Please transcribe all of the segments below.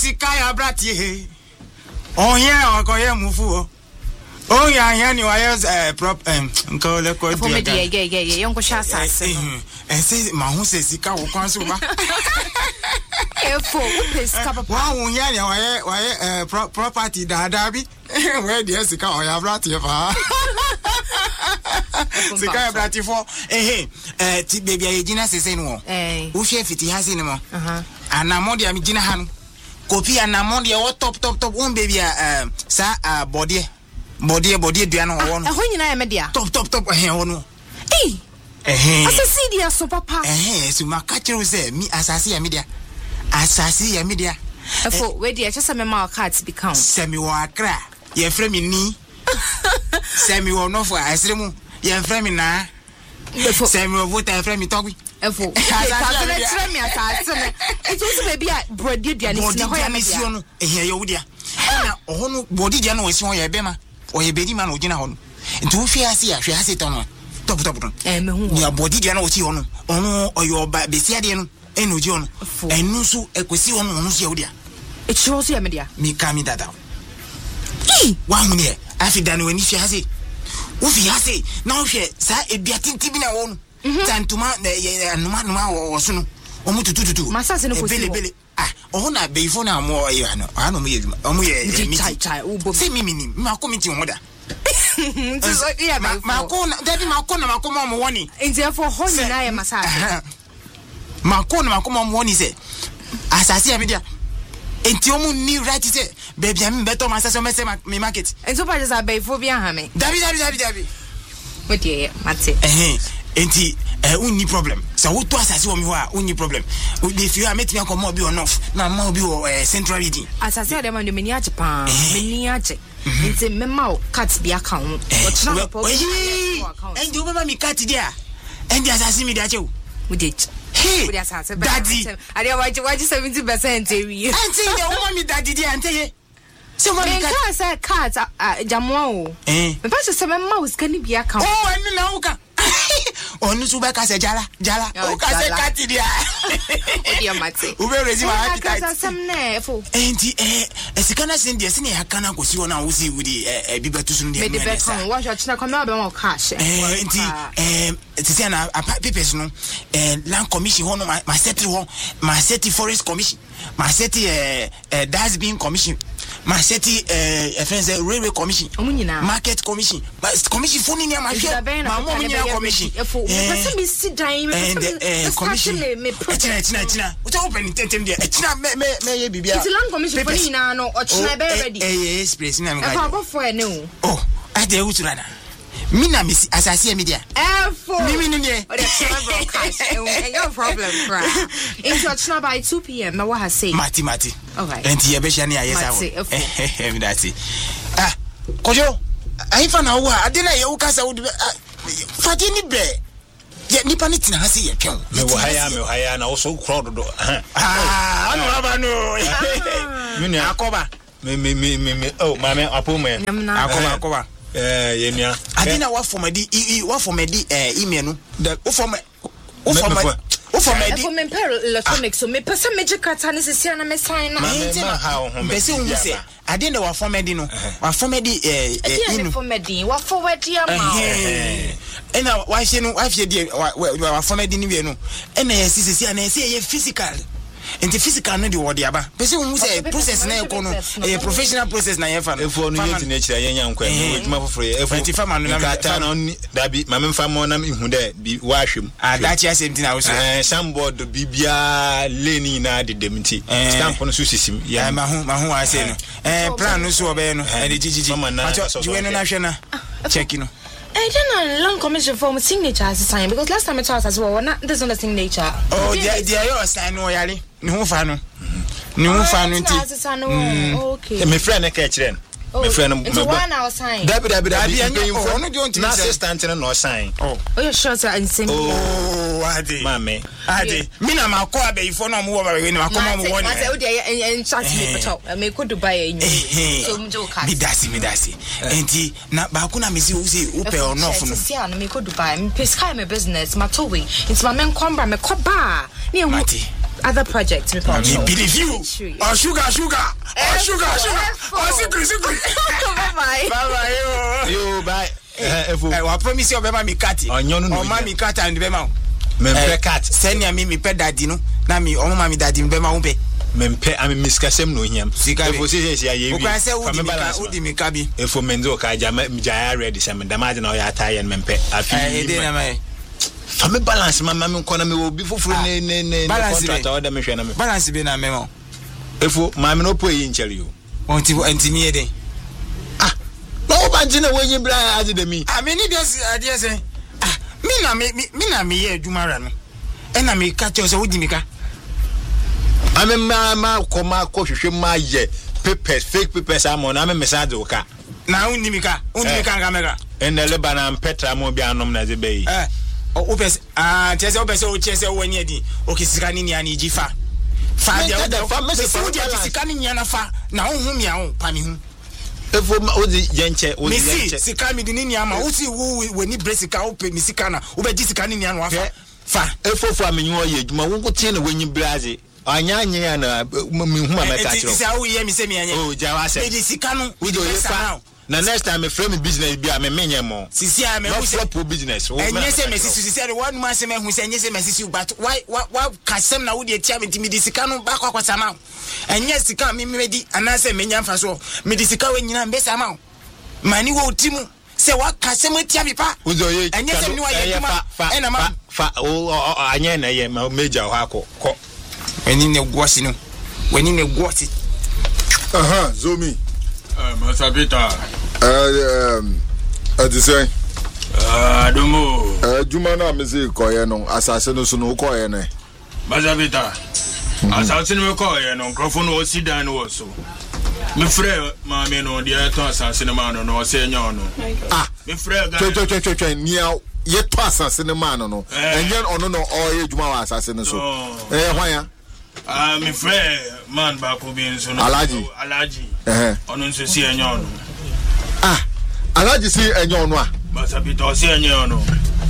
Sikaya brati. Oh yeah, okoye mufu. Oh yeah, here ni wires prop nkole ko For me yeah, yonko sha asase. Say ma hu se sika wo kwan so ba. For pesika papa. Wa hu here ni wire property da bi. Where the sika o ya brati fa. Sikaya brati for ti baby agina sese no. Wo hwe fiti ha se ni mo. Anamo dia mi gina ha no. Kopi anamo dia wo top one baby sa body dua no wo no. Ho nyina ya media. Top wo no. Asasi dia so papa. So makachiro say mi asasi ya media. Asasi ya media. Efo we dia chese me ma cards be count. Semi wo akra. Ye frɛ me ni. Semi wo no for asremu. Ye frɛ me na. Semi wo vota ye frɛ me togwi. Efo. Asasi me asasi me. It was baby brody dia ni na ho ya media no. Ye wo dia. Na ho no body dia no wasi ho ye bema. Oye bedi ma no gina ho no. Nti wo hwe ase to no. Top no. Me hu. Ni body dia no wasi ho no. Ono oyo ba besia dia no. Eno ji ho no. Enu so ekosi ho no ono so ye wo dia. It shows you media. Mi kami dada. Wa hu ne afida no wani hwe ase. Wo fi ase na wo hwe sa edua tinti bi na wo no. Tantuma numa wo so no. Omu tutututu. Masase no kosi. Bele. Na beifo na mo ano mo ye chai ubo se mimi ni makomiti mo da makona mo woni nti for honey na ye masase makona mo woni se asase ya media enti omu ni right se baby am beto masase o mese me market enti pa just beifo bi aha me dabi what ye mate enti unni problem so wo to asase wo mi ho a unni problem if you are meet me come obi onof na ma obi o central region asase dem and meni age pa meni age nti mema o cat bi account o tna po and you mama mi cat dia and asase mi dia che wo dey hey asase daddy are you watch 70% ewi anti dia wo mama mi daddy dia ante so mama mi cat jamwa o me pa se mema o scan bi account enu na uka onu suba ka se jala o ka se kati dia o dia mate ube rezi ma appetite ka sam na efo enti esikana sen dia se ne yakana kosi wona wo si wudi bibetu sunu dia me de bekon wa jo china come be mo cash enti tisi na papers no land commission ho no ma set forest commission ma set dustbin commission ma set friends railway commission market commission commission phone ni ma hwe ma mo nyina commission person be sit down commission me china o ta open tentem dia china me ye bibia it's land commission phone ni na no o china be ready express na me ka fa bo for ne o ade uturana mina misi asase media mimi ni ne o de china cash no problem bra into china by 2 p.m. na what has say mati okay enti ye be hia ne ayesa wo me dati kojo aifa na wo ade na ye wo kasa wo fati ni be ye nipa ni tina hase ye twon me wo haya na wo so crowd do anu aba no mini akoba me oh mame apome akoba ye nia ade na wa formedi email no wo formedi for me electronics so me person me jikata ne sisia na me sign na bese hu se ade na wa formedi no wa formedi inu formedi wa forward ya ma ena wa hye no wa hye die wa formedi ni we no ena ye sisia na ye physical enti physical no de wodi aba pese hu se process na ekọ no professional process na ye fa no efo no yeti na kira yenya nkwa no eduma foforo ye efo enti farmer no na kata no dabi ma memfa mo na ihu de bi wa hwem dachi asenti na wo so samboard bibia leni na de demti stamp no so sisim ya ma hu ase no plan no so obe no e de jijiji macho jiwe no na hwe na check no I don't know long commission form signature as sign because last time I told us as well not there's not a signature. Oh there you sign no yale ni hu fa no nti okay me friend e ka kire me friend me one hour sign dabi no don't na assistant no sign you sure sir and same ade mame ade me na ma call be ifo no mo wo ba we ni ma come mo won I say we dey chat me photo me go Dubai enyu so mjo ka me dasi enti na ba ku na me si wo pe onof no si an me go Dubai me peskai me business ma towe it's my men kombra me koba na ehu other projects me I believe you. Oh sugar. Oh sugar. Oh secret. Bye. You bye. I promise you obema mi cat. Oh mami cat and bema. Mempe cat. Send ya mi pe daddy no. Na mi o mama mi daddy bema umpe. Mempe am miskasem no hiam. Efo se ya ye wi. O say udi mi ka bi. Efo menzo ka ja ready sem damage na o ya tie mempe. Afi. Dey na mai. Fame balance ma me nkona me obi foforo ne contract order me hwe na me. Balance be na me mo. Efo ma me no po yi ncheri yo. Onti antini eden. No banji na wenyi bra ade de mi. Me ni des ade say. Me na me ye adwumara no. E na me ka che so wudi mi ka. Ame ma koma ko hwehwe ma ye papers fake papers amon na me message wo ka. Na uni mi ka kamera. Enele bana petra mo bi anom na ze bei. Opes chese o chese wonye di okisika ni ani jifa fa dia o se wo dia sika ni nya na fa na honhum ya ho pa mi hu efo ozi yenche sika mi di ni ama wo si wo ni bresika o pe mi sika na wo be di sika ni nya no afa fa efo fo amenyi o ye adwuma wo ko tie na wenyi braze anya ya na mi hu ma meta chiro ti sa wo ye mi se mi anya o jawa se di sika no wo do ye fa na next time me frame business bi a me menye mo sisi a me hu se business enye se me sisi se one man se me hu se enye se me sisi but why kasem na wo de tia me ti me di sika no ba kwa sama enye sika me di anase me nya mfa so me di sika we nyina mbe sama mani wo timu se wa kasem tia me pa enye se ni wa ye ma ena ma fa o anya na ye ma major ho akọ eni ne gwosi no weni ne gwosi zomi Masabita. Adise. Adumo. Juma na me say koye no asase no so no koye ne. Masabita. Asase no koye no nkrofo no osidan no so. Me frɛ ma me no de to asase no ma no no se nya ono. Me frɛ ga. Twe nia ye to asase no ma no no. Enye ono no oye juma wa asase no so. Hwan ya? Me frɛ man ba ko bi nso no. Alaji. Ono nso si enye ono. Alaji si enye ono a. Masabita si enye ono.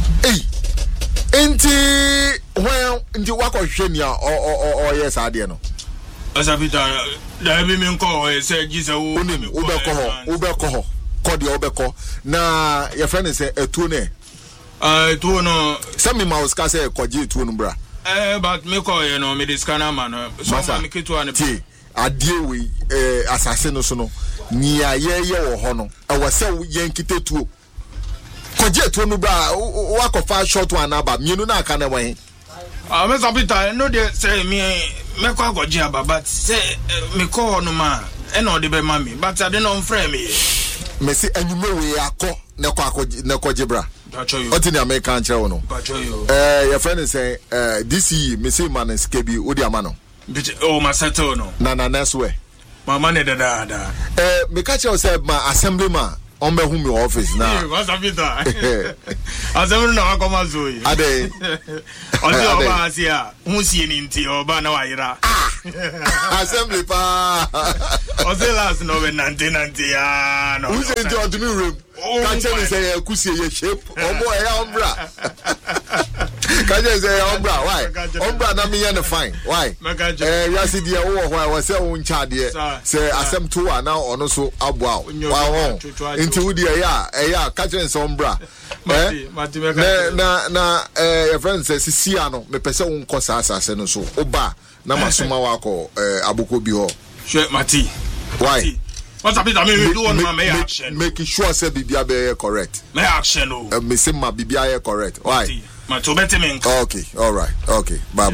Enti when wakɔhwɛ nia o yes ade no. Masabita da bi me nko se gisa wo. Onim wobɛkɔ hɔ. Kɔde wobɛkɔ na your friend say etuo ne. Etuo no. Sami ma uska say kɔje etuo no bra. But me call you know me this scanner man so me ketu an ti adie we assassin no so no nia ye wo ho no e wo se ye nkitetuo koje tuo no bra wa ko fa short one aba mienu na aka na wan me Sabita no dey say me kwa koje aba but say me call no ma e no dey be ma me but I dey no frame me say anyume we akọ ne koje bra what in the American channel no your friend is saying this year me say man is kebi odi amano my settle no na next way my money da me catch you say my assemblyman on be home office now what's up with that assembly na akoma zoyi ade odi oba asia hu sie ni nti oba na wayira assembly pa ozelas no we nante ya no who say to me room catch me say kusie ye shape omo e ya ombra catch me say ombra why ombra na me yan fine why ya see dia wo why we say won cha de say asem to na ono so aboa wa nti wo dia ya catch me say ombra na your friend say sisia no me pese won kosa asase no so oba na masoma wako aboko bi ho she mati why what's up with me do one my action make sure say bibia be correct my action no me say ma bibia correct why mati obete me okay all right okay bye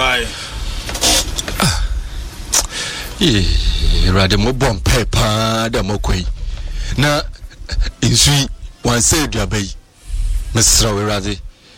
rade mo bom pepa da mo koi na insui wan say duabai mesra we rade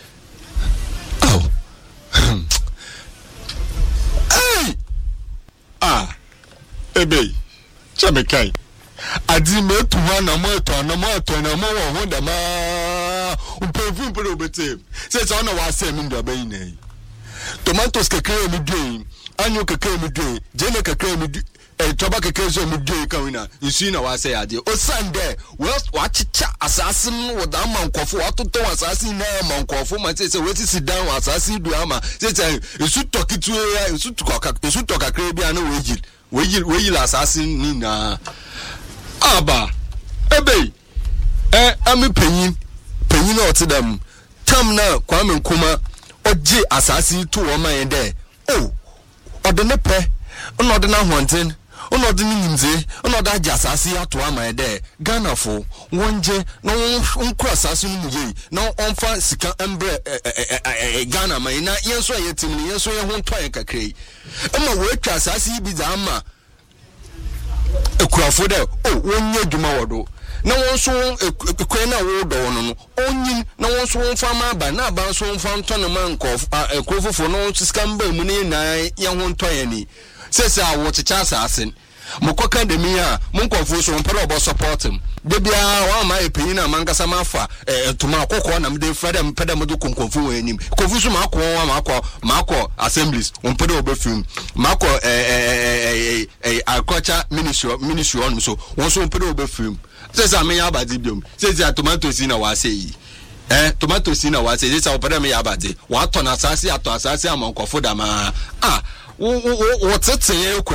ebe chamekai adi me tuwa na mo wo ho da ma umpefu pere obete se na wa se mi ndo bayi na tomatoes kekere mi dwen anyo kekere mi dwen jene kekere mi Toba kekezo mu dwe ka wina nsu na wa say ade o sande wa chicha assassin wo da mankofo atoto assassin na mankofo ma say we sit down assassin du ama say nsu tokitu ya nsu toka kre bia na we assassin ni na aba ebe ami penyin na otidam tam na Kwame Nkrumah oje assassin to wo man de odene pe no de na honten ono de nimze ono da jasasi ato ama de Ghana fo wonje no onkura asase no muye na onfa sika embre Ghana man na yenso yetim ni yenso ye ho ntoye kakrai ama we twa asase bi za ama ekurafo de wonye dwuma wodo na wonso ekwe na wo do no onyin na wonso wonfa ma ba na ba so wonfa ntone man kof ekurofo no sika mba mu ni na ye ho ntoye ni sesa wo chicha assassin mokoka de mia monkonfo so mpere obo support him de bia wa ma epin na mankasa mafa tuma akokọ na mde freda mpeda mo do konkonfo wa enim konfu so makọ assemblies mpede obo film makọ agriculture ministry on so won so mpede obo film sesa me ya abadi biom sesa tomatoes na wa sei tomatoes na wa sei sesa opede me ya abadi wa to na asase amankofo da ma what's it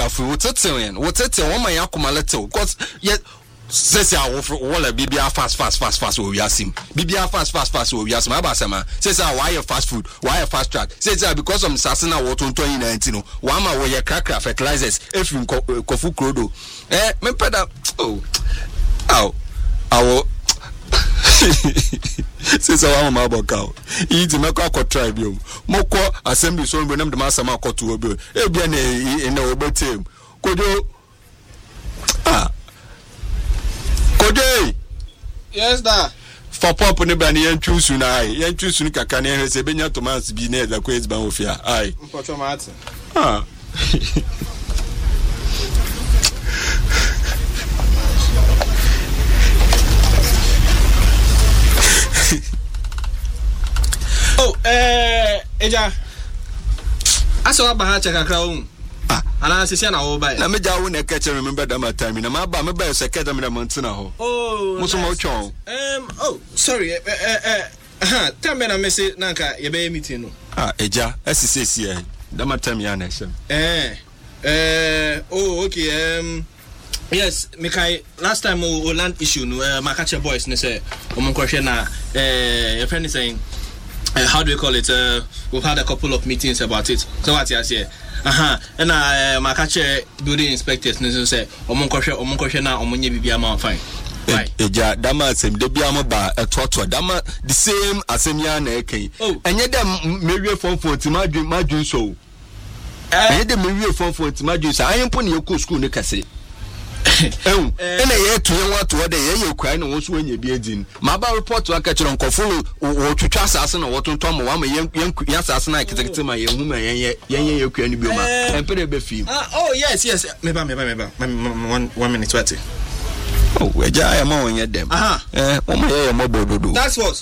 one my akumalete because yet says ya wala bibia fast o yasim bibia fast o yasim abasema says why fast food why fast track says because of sasina what 2019 no wa ma we crack fertilizers if you kofu krodo me peda awo since I am about cow, eat the Macau tribe. Moko assembly so when them the master Macau to obey. In the obey team. Could you? Could you? Yes, da. For pop on the banny and choose you now. Yan choose you can have a benya Thomas be near the quiz banofia. Aye. Eja. Aso aba ha cheka kra o. Ana sisi na wo bai. Na me ja wo na catch remember that time na ma ba me ba se catch me na montina ho. Oh. Muso mo chon. Sorry. Time na me say na nka ye be meeting no. Eja, SCC e. That time ya na shem. Okay. Yes, Mikai, last time we land issue no Makache boys ne say omonkwohwe na your friend is saying how do we call it? We've had a couple of meetings about it. So what you say? And Makache building inspectors ne say omonkwohwe na omonye bibia ma fine. Right. Eja dama sem de bia mo ba etoto dama the same asemia na eken. Enye dem mewie form 40 madwun so. Enye dem mewie form 40 madwun so ayempo ne yeko school ne kase. Ena ye to yen what de ye kwai na won so anya bi adin ma ba report aka kire nkofo wo twetwa asase na wotonto mo wa ma yen asase na kitekete ma yen hu ma yen kwai ni bi o ma empere be fi yes meba 1 minute wait eja ya ma won ye dem o ma ye mo bododo that's what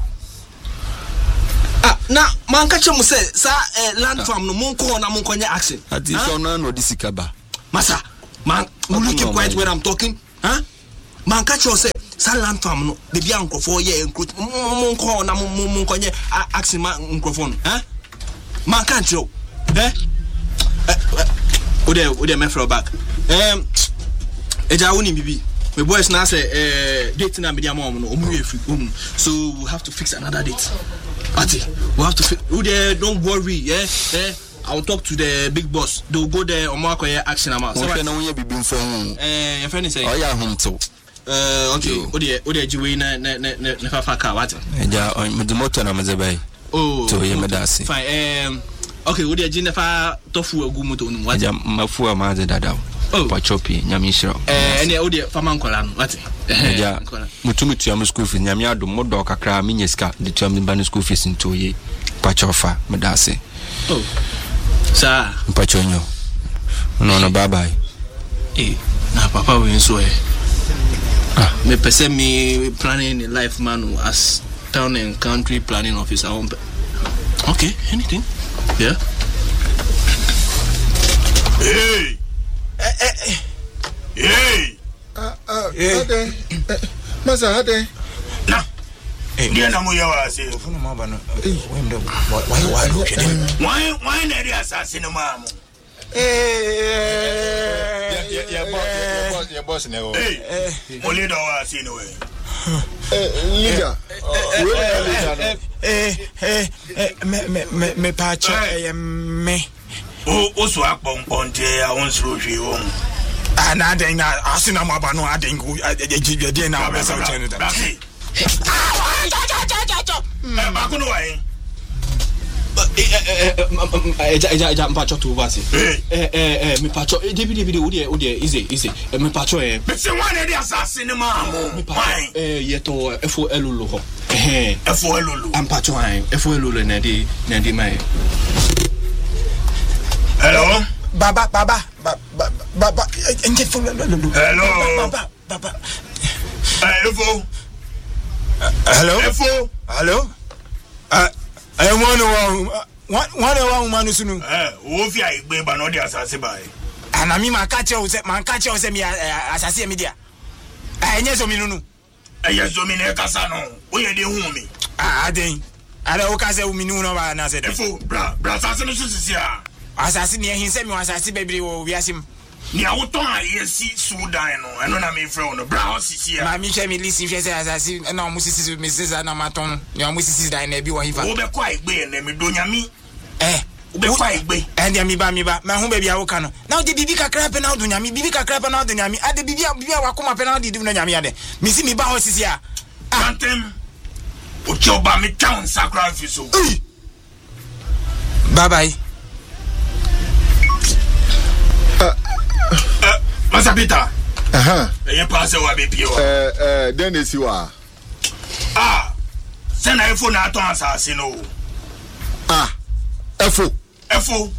na man ka chemu say sa land farm no monko na monko nya action ati so na no disikaba masa man, will you keep quiet when I'm talking? Man, catch yourself. Land farm no. The bianco for ye and could monko na monkonye axing microphone. Man, can't you? Ode me throw back. Eja woni bibi. My boys now say date na media mom no omu free. So we have to fix another date. Party. We have to fix. Don't worry, I'll talk to the big boss. They'll go there on mark action amount. So I know you be phone. Your friend is saying, oh yeah, home too. Okay. Ode jiwe na fafaka what? Ja, the motor na mzebei. Oh. To ye medasi. Fine. Okay, ode ji na fa tofu agu moto no what? Ja, mafu amaze dada. Pa chopi nyami shiro. Ene ode fama nkola no what? Ja. Mutumutu am school fees nyami adom modo kakra minyeska de tuam ban school fees nto ye. Pa chofa medasi. Oh. Sir, Pachonyo. No, bye bye. Na papa we so me pese me planning in life man as town and country planning officer. Okay, anything? Yeah. Masa hade. Na. Dia na mo ya wa se. Funu ma ba no. Why look at him? Why na dia assassin ma mo? Your boss never. Only do wa se no we. Leader. Me pacho me. O so akpon ponte a won sro hwe won. Na den na asina ma ba no aden go de na ba sa chen da. Ba ko no wa yin. Eja mpacho tu basi. Me pacho David o de easy. Me pacho Me se wan e assassin ma mo. Fine. Yeto efo elulu ho. Efo elulu. Ampacho efo elulu na di mai. Hello. Baba. Enje fo lulu. Hello. Baba. Efo. Hello. I want man sunu. Wo fi ai gbe ba no de asase ba. Ana mi man catch you say me asase me dia. Enye so mi nunu. Eye so mi na kasa no. Wo ye de hu mi. Aden. Ada o ka say mi nunu ba na say de. Efo, bra asase no sisi a. Asase ne hin say me asase bebre wo wiasim. Ni awoton a yesi Sudan no. Eno na me frɛ no. Bra sisi a. Ma mi hwe me listen hwe say asase na mo sisi me sisi na maton. Ni mo sisi dan na bi wo hifa. Wo be kwa igbe na me do nyami. Wo be kwa igbe. Endia mi ba ma hu ba bia wo ka no. Na wo de bibi kakra pe na wo do nyami. Bibi kakra pe na wo do nyami. Ade bibi wa koma pe na wo di na nyami ade. Mi si mi ba ho sisi a. Antem. O choba mi town sacrifice. Bye bye. Masa Peter. Eh pass wa be pio. Dennis wa. Send iPhone na to assassin no. Efo.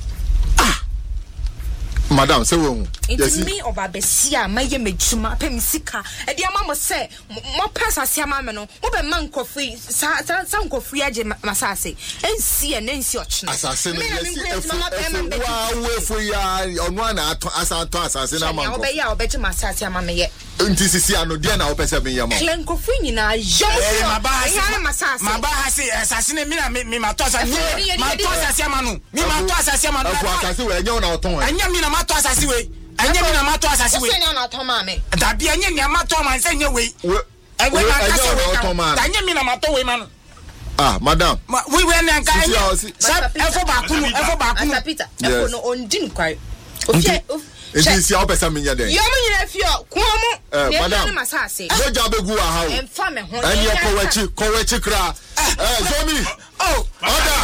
Madam, say we. It's me oba besia maye medjuma pem sika. E dia mama say mo pesa sia mama no. Wo be man kofi sa kofi age masase. Ensi e nensi ochna. Assassin no yes. Wa we fo ya onu na ato asanto assassin na man. Wo be ya obeje masase mama ye. Nti sisi ano dia na wo pesa ben yam. Klen kofi nyina yo. Ma ba ha say assassin me ma to assassin. Ma to assassin manu. Me ma to assassin manu. Afo akase we enye na oton. Anya mi na ma to assassin we. Anya mi na ma to assassin we. Anya na to ma me. Da bi anya mi ma to man say nye we. We ma ka say we. Anya mi na ma to we man. Madam. We na nka anya. Efo ba kunu. Peter. Efo no ondin kwai. Ofie. Enti si opesa menya den. Yo me nyina fio ko mu. Madam. No job egu wa ha o. Emfa me ho. Ani ko wechi kra. Zomi. Order.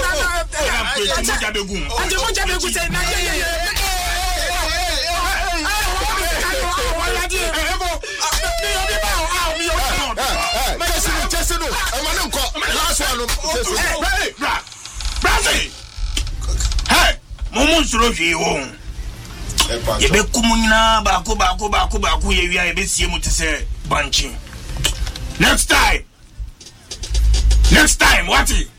Anje mo jabe gu say na Chesino. Last one. Hey, Brazil. Hey, momo suro hwe wo. Ye be kumunyina baako ye wia ye be sie mu te se banchi. Next time, what?